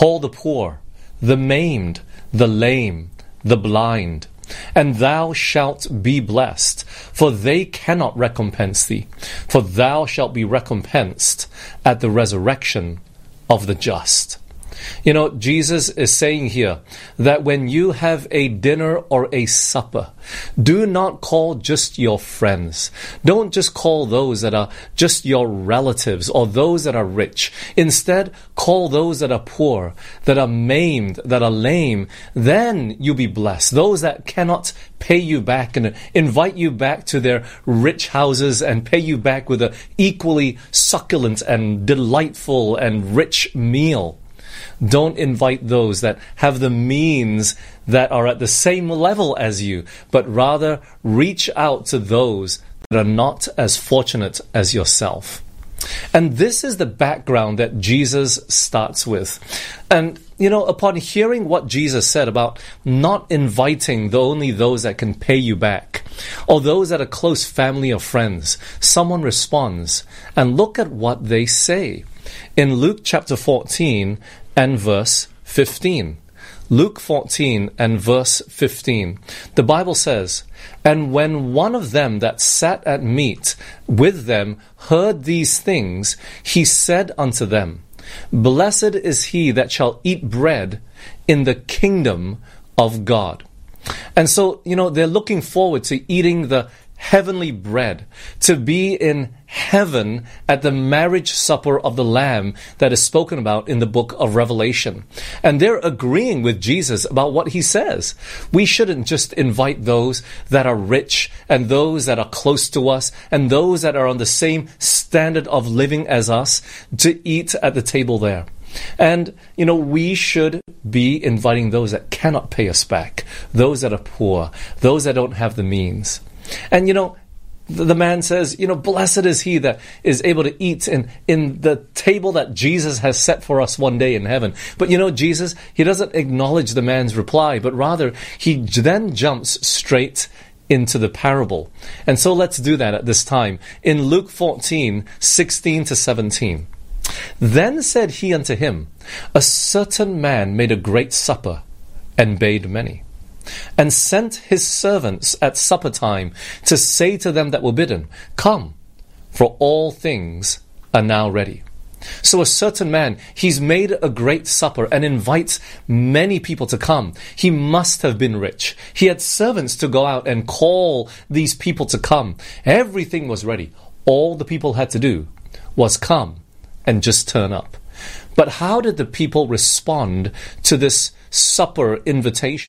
Call the poor, the maimed, the lame, the blind, and thou shalt be blessed, for they cannot recompense thee, for thou shalt be recompensed at the resurrection of the just. You know, Jesus is saying here that when you have a dinner or a supper, do not call just your friends. Don't just call those that are just your relatives or those that are rich. Instead, call those that are poor, that are maimed, that are lame. Then you'll be blessed. Those that cannot pay you back and invite you back to their rich houses and pay you back with an equally succulent and delightful and rich meal. Don't invite those that have the means that are at the same level as you, but rather reach out to those that are not as fortunate as yourself. And this is the background that Jesus starts with. And, you know, upon hearing what Jesus said about not inviting only those that can pay you back, or those that are close family or friends, someone responds, and look at what they say. In Luke chapter 14 and verse 15. Luke 14 and verse 15. The Bible says, "And when one of them that sat at meat with them heard these things, he said unto them, Blessed is he that shall eat bread in the kingdom of God." And so, you know, they're looking forward to eating the heavenly bread, to be in heaven at the marriage supper of the Lamb that is spoken about in the book of Revelation. And they're agreeing with Jesus about what he says. We shouldn't just invite those that are rich and those that are close to us and those that are on the same standard of living as us to eat at the table there. And, you know, we should be inviting those that cannot pay us back, those that are poor, those that don't have the means. And, you know, the man says, you know, blessed is he that is able to eat in the table that Jesus has set for us one day in heaven. But, you know, Jesus, he doesn't acknowledge the man's reply, but rather he then jumps straight into the parable. And so let's do that at this time. In Luke 14, 16 to 17. Then said he unto him, A certain man made a great supper, and bade many, and sent his servants at supper time to say to them that were bidden, Come, for all things are now ready. So a certain man, he's made a great supper and invites many people to come. He must have been rich. He had servants to go out and call these people to come. Everything was ready. All the people had to do was come and just turn up. But how did the people respond to this supper invitation?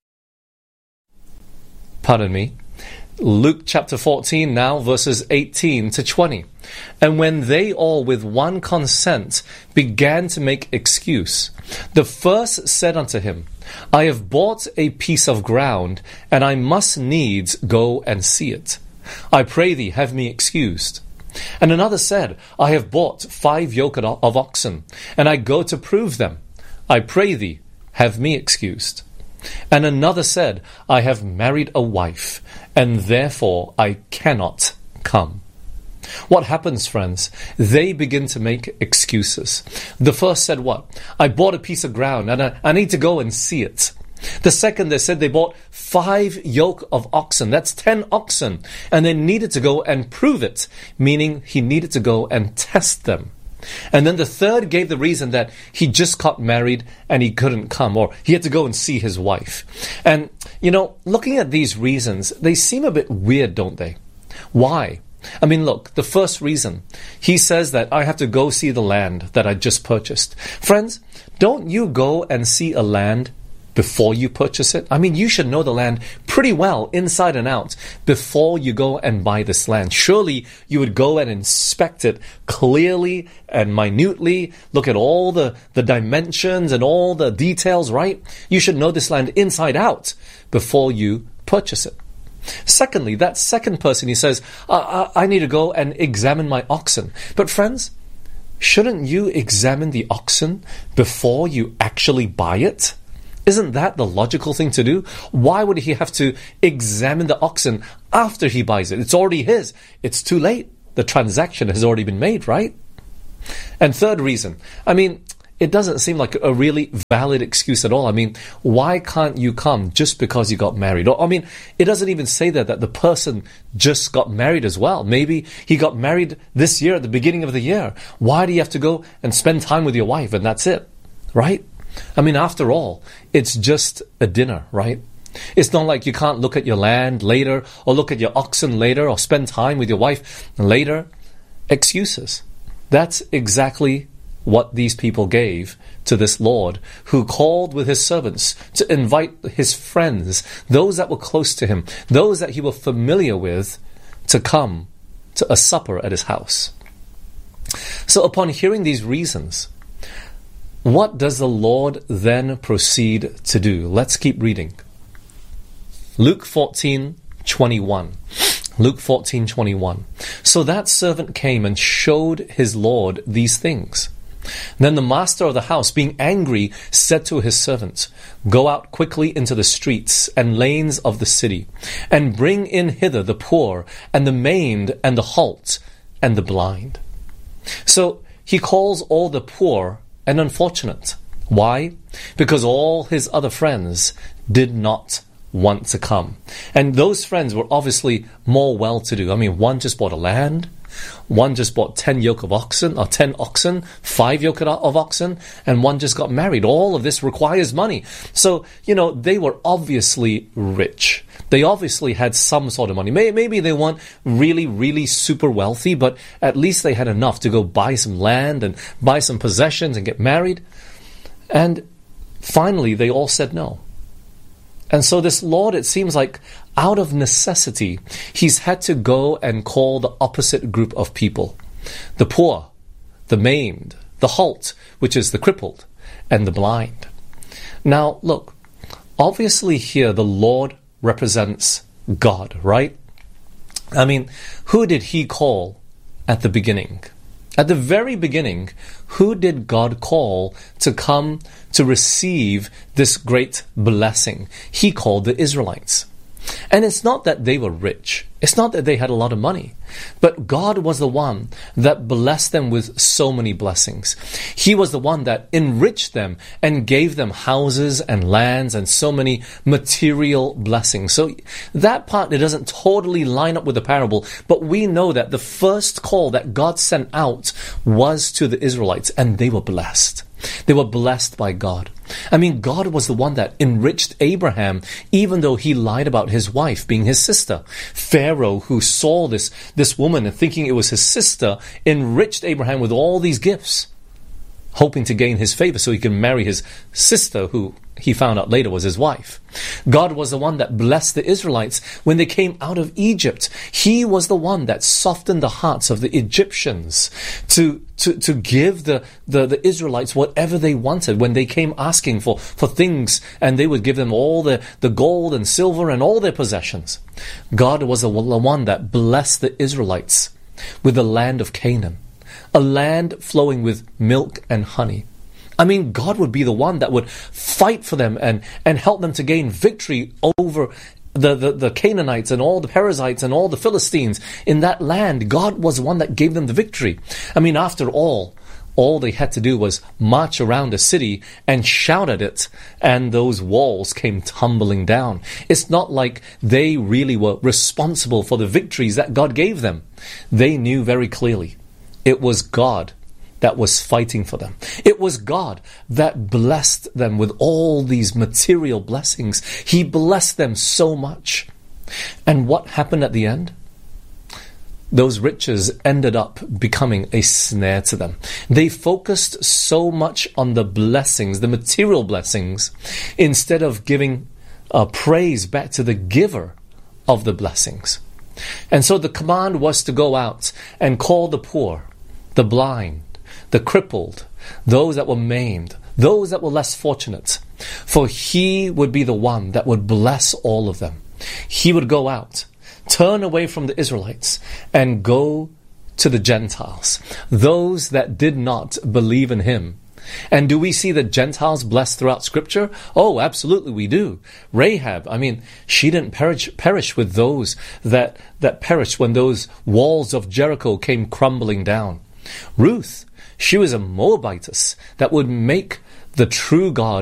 Pardon me. Luke chapter 14 now, verses 18 to 20. And when they all with one consent began to make excuse, the first said unto him, I have bought a piece of ground, and I must needs go and see it. I pray thee, have me excused. And another said, I have bought 5 yoke of oxen, and I go to prove them. I pray thee, have me excused. And another said, I have married a wife, and therefore I cannot come. What happens, friends? They begin to make excuses. The first said what? I bought a piece of ground, and I need to go and see it. The second, they said they bought 5 yoke of oxen. That's 10 oxen. And they needed to go and prove it, meaning he needed to go and test them. And then the third gave the reason that he just got married and he couldn't come, or he had to go and see his wife. And, you know, looking at these reasons, they seem a bit weird, don't they? Why? I mean, look, the first reason, he says that I have to go see the land that I just purchased. Friends, don't you go and see a land before you purchase it? I mean, you should know the land pretty well, inside and out, before you go and buy this land. Surely you would go and inspect it clearly and minutely, look at all the dimensions and all the details, right? You should know this land inside out before you purchase it. Secondly, that second person, he says, I need to go and examine my oxen. But friends, shouldn't you examine the oxen before you actually buy it? Isn't that the logical thing to do? Why would he have to examine the oxen after he buys it? It's already his. It's too late. The transaction has already been made, right? And third reason, I mean, it doesn't seem like a really valid excuse at all. I mean, why can't you come just because you got married? Or, I mean, it doesn't even say that the person just got married as well. Maybe he got married this year at the beginning of the year. Why do you have to go and spend time with your wife and that's it, right? I mean, after all, it's just a dinner, right? It's not like you can't look at your land later, or look at your oxen later, or spend time with your wife later. Excuses. That's exactly what these people gave to this Lord, who called with his servants to invite his friends, those that were close to him, those that he was familiar with, to come to a supper at his house. So upon hearing these reasons, what does the Lord then proceed to do? Let's keep reading. Luke 14:21. Luke 14:21. So that servant came and showed his Lord these things. Then the master of the house, being angry, said to his servant, Go out quickly into the streets and lanes of the city, and bring in hither the poor, and the maimed, and the halt, and the blind. So he calls all the poor and unfortunate. Why? Because all his other friends did not want to come. And those friends were obviously more well-to-do. I mean, one just bought a land, one just bought 10 yoke of oxen, or 10 oxen, 5 yoke of oxen, and one just got married. All of this requires money. So, they were obviously rich. They obviously had some sort of money. Maybe they weren't really, really super wealthy, but at least they had enough to go buy some land and buy some possessions and get married. And finally, they all said no. And so this Lord, it seems like, out of necessity, he's had to go and call the opposite group of people. The poor, the maimed, the halt, which is the crippled, and the blind. Now, look, obviously here the Lord represents God, right? I mean, who did he call at the beginning? At the very beginning, who did God call to come to receive this great blessing? He called the Israelites. And it's not that they were rich. It's not that they had a lot of money. But God was the one that blessed them with so many blessings. He was the one that enriched them and gave them houses and lands and so many material blessings. So that part, it doesn't totally line up with the parable. But we know that the first call that God sent out was to the Israelites, and they were blessed. They were blessed by God. I mean, God was the one that enriched Abraham, even though he lied about his wife being his sister. Pharaoh, who saw this woman and thinking it was his sister, enriched Abraham with all these gifts, hoping to gain his favor so he can marry his sister, who he found out later was his wife. God was the one that blessed the Israelites when they came out of Egypt. He was the one that softened the hearts of the Egyptians to give the Israelites whatever they wanted when they came asking for things, and they would give them all the gold and silver and all their possessions. God was the one that blessed the Israelites with the land of Canaan, a land flowing with milk and honey. I mean, God would be the one that would fight for them and help them to gain victory over the Canaanites and all the Perizzites and all the Philistines in that land. God was the one that gave them the victory. I mean, after all they had to do was march around a city and shout at it, and those walls came tumbling down. It's not like they really were responsible for the victories that God gave them. They knew very clearly it was God that was fighting for them. It was God that blessed them with all these material blessings. He blessed them so much. And what happened at the end? Those riches ended up becoming a snare to them. They focused so much on the blessings, the material blessings, instead of giving praise back to the giver of the blessings. And so the command was to go out and call the poor, the blind, the crippled, those that were maimed, those that were less fortunate. For he would be the one that would bless all of them. He would go out, turn away from the Israelites, and go to the Gentiles, those that did not believe in him. And do we see the Gentiles blessed throughout Scripture? Oh, absolutely we do. Rahab, I mean, she didn't perish with those that perished when those walls of Jericho came crumbling down. Ruth, She was a Moabitess that would make the true God